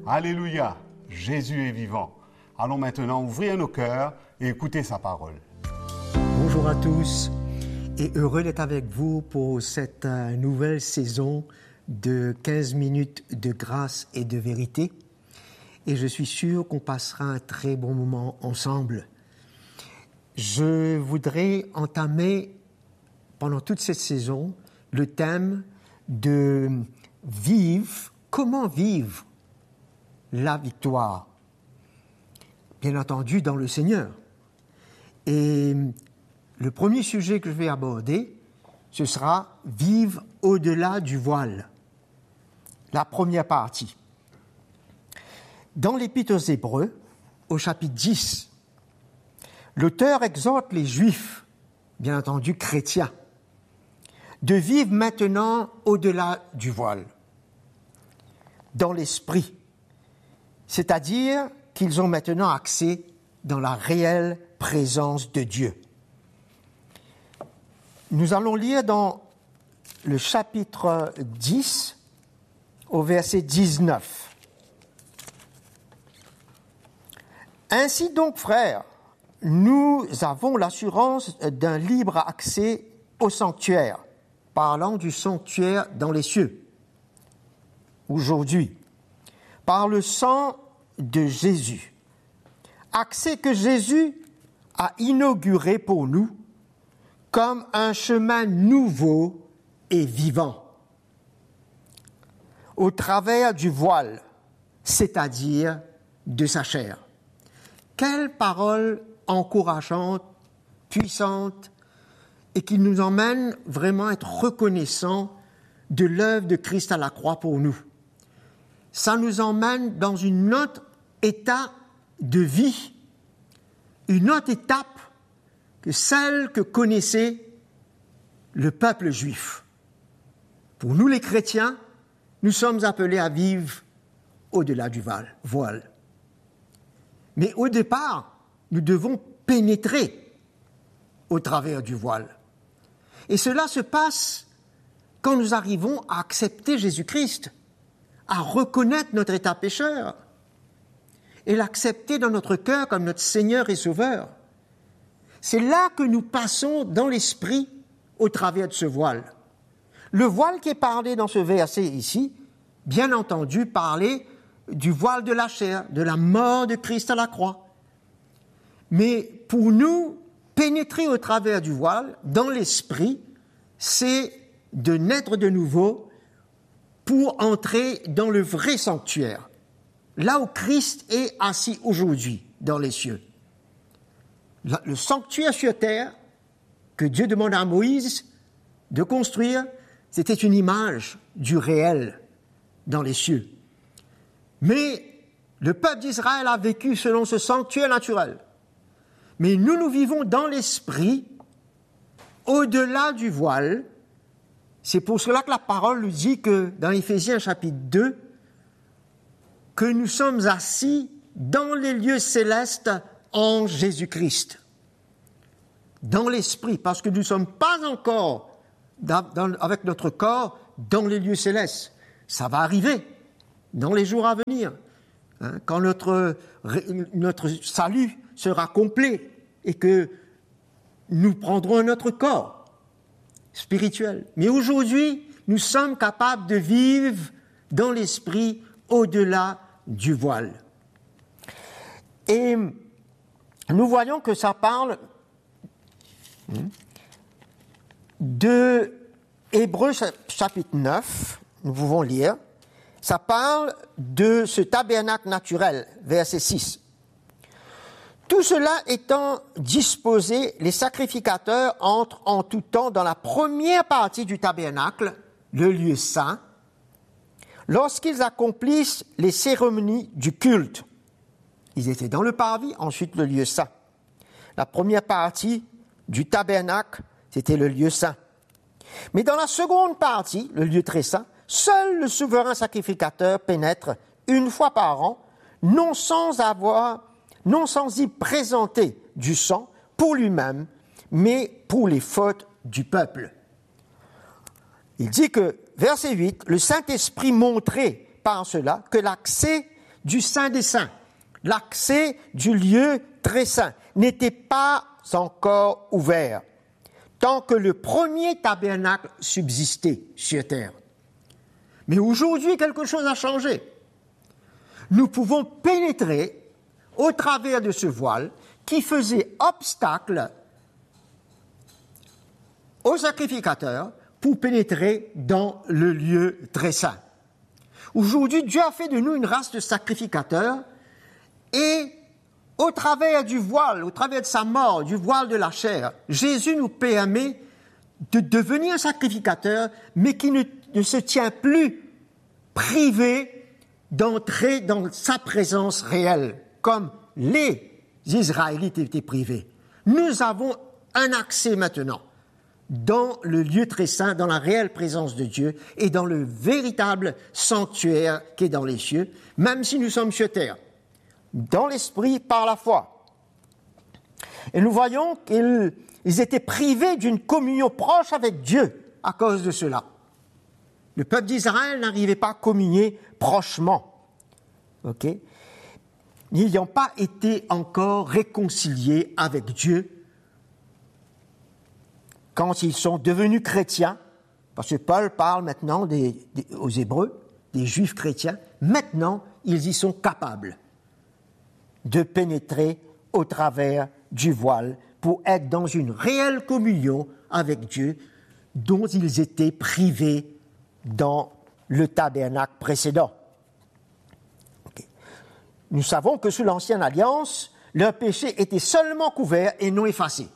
Alléluia, Jésus est vivant. Allons maintenant ouvrir nos cœurs et écouter sa parole. Bonjour à tous et heureux d'être avec vous pour cette nouvelle saison de 15 minutes de grâce et de vérité. Et je suis sûr qu'on passera un très bon moment ensemble. Je voudrais entamer pendant toute cette saison le thème de comment vivre la victoire, bien entendu dans le Seigneur. Et le premier sujet que je vais aborder, ce sera vivre au-delà du voile. La première partie. Dans l'Épître aux Hébreux, au chapitre 10, l'auteur exhorte les Juifs, bien entendu chrétiens, de vivre maintenant au-delà du voile, dans l'esprit, c'est-à-dire qu'ils ont maintenant accès dans la réelle présence de Dieu. Nous allons lire dans le chapitre 10, au verset 19. Ainsi donc, frères, nous avons l'assurance d'un libre accès au sanctuaire, parlant du sanctuaire dans les cieux, aujourd'hui, par le sang de Jésus. Accès que Jésus a inauguré pour nous comme un chemin nouveau et vivant, au travers du voile, c'est-à-dire de sa chair. Quelle parole encourageante, puissante, et qui nous emmène vraiment à être reconnaissants de l'œuvre de Christ à la croix pour nous. Ça nous emmène dans une autre état de vie, une autre étape que celle que connaissait le peuple juif. Pour nous les chrétiens, nous sommes appelés à vivre au-delà du voile. Mais au départ, nous devons pénétrer au travers du voile. Et cela se passe quand nous arrivons à accepter Jésus-Christ, à reconnaître notre état pécheur et l'accepter dans notre cœur comme notre Seigneur et Sauveur. C'est là que nous passons dans l'esprit au travers de ce voile. Le voile qui est parlé dans ce verset ici, bien entendu, parler du voile de la chair, de la mort de Christ à la croix. Mais pour nous, pénétrer au travers du voile, dans l'esprit, c'est de naître de nouveau pour entrer dans le vrai sanctuaire, là où Christ est assis aujourd'hui, dans les cieux. Le sanctuaire sur terre que Dieu demande à Moïse de construire, c'était une image du réel dans les cieux. Mais le peuple d'Israël a vécu selon ce sanctuaire naturel. Mais nous vivons dans l'esprit, au-delà du voile. C'est pour cela que la parole nous dit que, dans Éphésiens chapitre 2, que nous sommes assis dans les lieux célestes en Jésus-Christ. Dans l'esprit, parce que nous ne sommes pas encore, avec notre corps, dans les lieux célestes. Ça va arriver dans les jours à venir, quand notre salut sera complet et que nous prendrons notre corps spirituel. Mais aujourd'hui, nous sommes capables de vivre dans l'esprit au-delà du voile. Et nous voyons que ça parle de Hébreux chapitre 9, nous pouvons lire. Ça parle de ce tabernacle naturel, verset 6. Tout cela étant disposé, les sacrificateurs entrent en tout temps dans la première partie du tabernacle, le lieu saint, lorsqu'ils accomplissent les cérémonies du culte. Ils étaient dans le parvis, ensuite le lieu saint. La première partie du tabernacle, c'était le lieu saint. Mais dans la seconde partie, le lieu très saint, seul le souverain sacrificateur pénètre une fois par an, non sans y présenter du sang pour lui-même, mais pour les fautes du peuple. Il dit que, verset 8, le Saint-Esprit montrait par cela que l'accès du Saint des Saints, l'accès du lieu très saint, n'était pas encore ouvert tant que le premier tabernacle subsistait sur terre. Mais aujourd'hui, quelque chose a changé. Nous pouvons pénétrer au travers de ce voile qui faisait obstacle aux sacrificateurs pour pénétrer dans le lieu très saint. Aujourd'hui, Dieu a fait de nous une race de sacrificateurs et au travers du voile, au travers de sa mort, du voile de la chair, Jésus nous permet de devenir sacrificateur, mais qui ne se tient plus privé d'entrer dans sa présence réelle, comme les Israélites étaient privés. Nous avons un accès maintenant dans le lieu très saint, dans la réelle présence de Dieu et dans le véritable sanctuaire qui est dans les cieux, même si nous sommes sur terre, dans l'esprit par la foi. Et nous voyons qu'ils étaient privés d'une communion proche avec Dieu à cause de cela. Le peuple d'Israël n'arrivait pas à communier prochement. Okay? N'ayant pas été encore réconciliés avec Dieu quand ils sont devenus chrétiens, parce que Paul parle maintenant aux Hébreux, des Juifs chrétiens, maintenant ils y sont capables de pénétrer au travers du voile pour être dans une réelle communion avec Dieu dont ils étaient privés dans le tabernacle précédent. Okay. Nous savons que sous l'Ancienne Alliance, leur péché était seulement couvert et non effacé.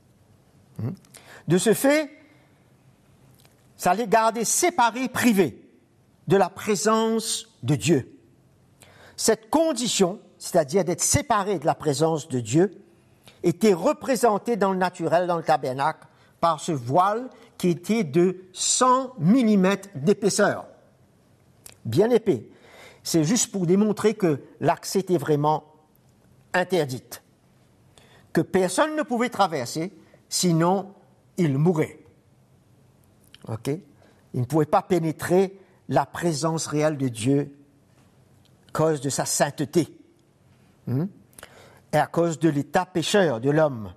De ce fait, ça les gardait séparés, privés de la présence de Dieu. Cette condition, c'est-à-dire d'être séparés de la présence de Dieu, était représentée dans le naturel, dans le tabernacle, par ce voile qui était de 100 mm d'épaisseur. Bien épais. C'est juste pour démontrer que l'accès était vraiment interdit. Que personne ne pouvait traverser, sinon il mourait. Ok? Il ne pouvait pas pénétrer la présence réelle de Dieu à cause de sa sainteté et à cause de l'état pécheur de l'homme.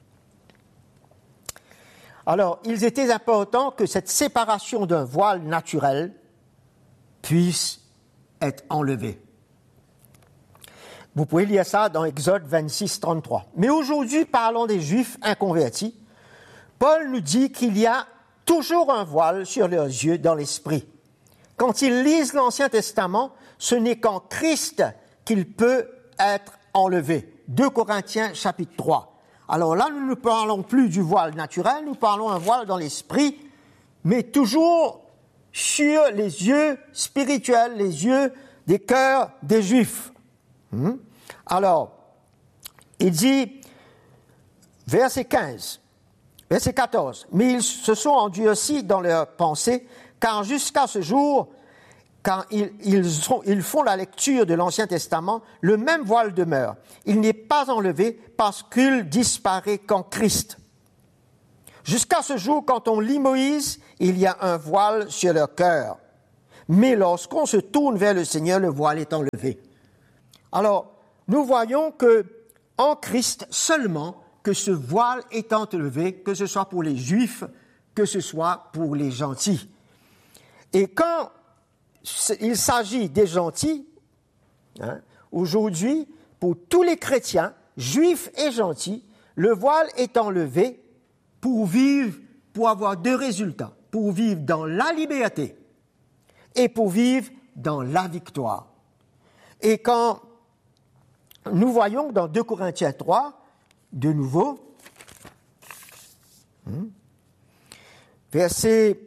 Alors, il était important que cette séparation d'un voile naturel puisse être enlevée. Vous pouvez lire ça dans Exode 26, 33. Mais aujourd'hui, parlons des Juifs inconvertis. Paul nous dit qu'il y a toujours un voile sur leurs yeux dans l'esprit. Quand ils lisent l'Ancien Testament, ce n'est qu'en Christ qu'il peut être enlevé. 2 Corinthiens chapitre 3. Alors là, nous ne parlons plus du voile naturel, nous parlons d'un voile dans l'esprit, mais toujours sur les yeux spirituels, les yeux des cœurs des Juifs. Alors, il dit, verset 14, « Mais ils se sont endurcis dans leurs pensées, car jusqu'à ce jour, quand ils font la lecture de l'Ancien Testament, le même voile demeure. Il n'est pas enlevé parce qu'il disparaît qu'en Christ. Jusqu'à ce jour, quand on lit Moïse, il y a un voile sur leur cœur. Mais lorsqu'on se tourne vers le Seigneur, le voile est enlevé. » Alors, nous voyons que en Christ seulement, que ce voile est enlevé, que ce soit pour les Juifs, que ce soit pour les gentils. Et quand il s'agit des gentils, aujourd'hui, pour tous les chrétiens, juifs et gentils, le voile est enlevé pour vivre, pour avoir 2 résultats, pour vivre dans la liberté et pour vivre dans la victoire. Et quand nous voyons dans 2 Corinthiens 3, de nouveau, verset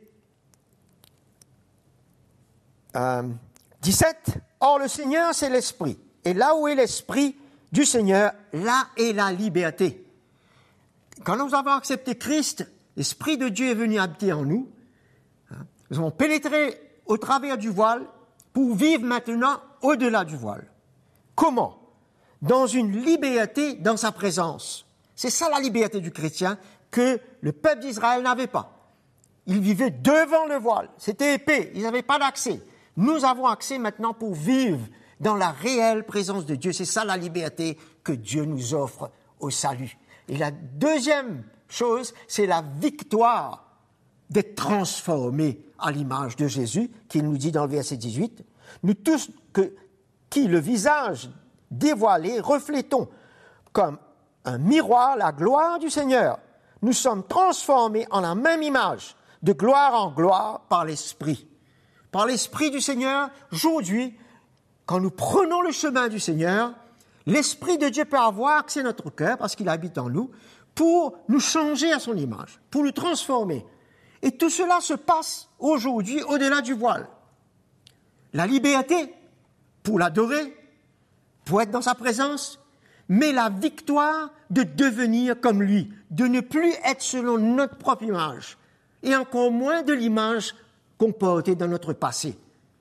17, « Or le Seigneur, c'est l'Esprit, et là où est l'Esprit du Seigneur, là est la liberté. » Quand nous avons accepté Christ, l'Esprit de Dieu est venu habiter en nous. Nous avons pénétré au travers du voile pour vivre maintenant au-delà du voile. Comment ? Dans une liberté dans sa présence. C'est ça la liberté du chrétien que le peuple d'Israël n'avait pas. Ils vivaient devant le voile, c'était épais, ils n'avaient pas d'accès. Nous avons accès maintenant pour vivre dans la réelle présence de Dieu. C'est ça la liberté que Dieu nous offre au salut. Et la deuxième chose, c'est la victoire d'être transformés à l'image de Jésus, qu'il nous dit dans le verset 18. Nous tous, qui le visage dévoilé, reflétons comme un miroir la gloire du Seigneur. Nous sommes transformés en la même image, de gloire en gloire, par l'Esprit. Par l'Esprit du Seigneur, aujourd'hui, quand nous prenons le chemin du Seigneur, l'Esprit de Dieu peut avoir accès à notre cœur, parce qu'il habite en nous, pour nous changer à son image, pour nous transformer. Et tout cela se passe aujourd'hui au-delà du voile. La liberté pour l'adorer, pour être dans sa présence, mais la victoire de devenir comme lui, de ne plus être selon notre propre image, et encore moins de l'image qu'on portait dans notre passé.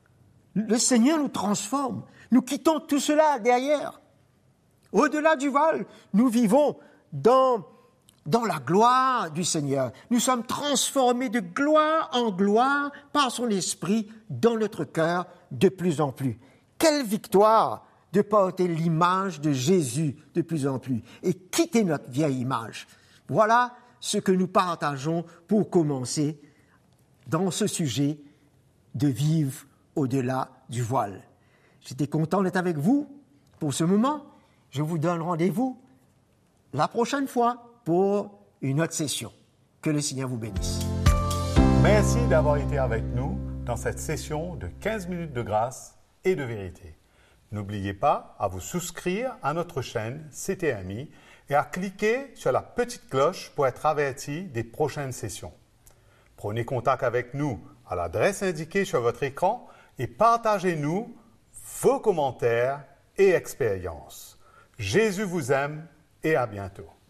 Le Seigneur nous transforme, nous quittons tout cela derrière. Au-delà du voile, nous vivons dans la gloire du Seigneur. Nous sommes transformés de gloire en gloire par son Esprit dans notre cœur de plus en plus. Quelle victoire de porter l'image de Jésus de plus en plus et quitter notre vieille image. Voilà ce que nous partageons pour commencer dans ce sujet de vivre au-delà du voile. J'étais content d'être avec vous pour ce moment. Je vous donne rendez-vous la prochaine fois pour une autre session. Que le Seigneur vous bénisse. Merci d'avoir été avec nous dans cette session de 15 minutes de grâce et de vérité. N'oubliez pas à vous souscrire à notre chaîne CTMI et à cliquer sur la petite cloche pour être averti des prochaines sessions. Prenez contact avec nous à l'adresse indiquée sur votre écran et partagez-nous vos commentaires et expériences. Jésus vous aime et à bientôt.